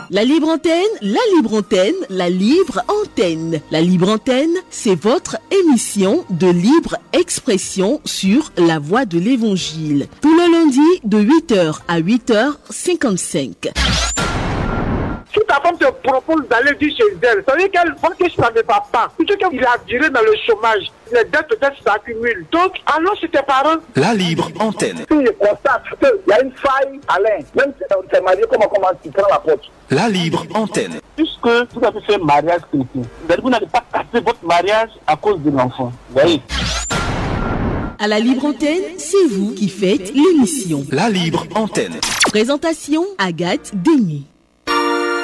La libre antenne, la libre antenne, la libre antenne. La libre antenne, c'est votre émission de libre expression sur la voie de l'évangile. Tout le lundi de 8h à 8h55. Si ta femme te propose d'aller vivre chez elle, ça veut dire qu'elle voit que ça ne va pas. Plutôt qu'il a viré dans le chômage, les dettes peut-être s'accumulent. Donc, allons chez tes parents. La libre antenne. Si je constate qu'il y a une faille, Alain, même si on s'est marié, comment tu prends la porte? La libre antenne. Puisque vous avez fait un mariage chrétien, vous n'allez pas casser votre mariage à cause de l'enfant. Vous voyez? À la libre antenne, c'est vous qui faites l'émission. La libre antenne. Présentation Agathe Denis.